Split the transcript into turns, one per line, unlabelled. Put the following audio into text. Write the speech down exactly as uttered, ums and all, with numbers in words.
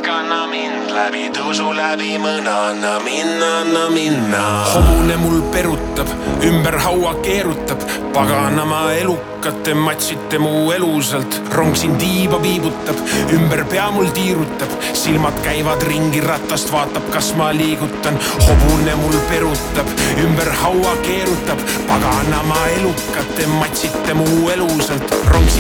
anna mind läbi tõusu läbi mõna, anna minna, anna minna.
Hobune mul perutab, ümber haua keerutab, paganama elukate matsite mu elusalt. Rong siin tiiba piibutab, ümber pea mul tiirutab, silmad käivad ringi ratast, vaatab kas ma liigutan. Hobune mul perutab, ümber haua keerutab, paganama elukate matsite mu elusalt. Rong siin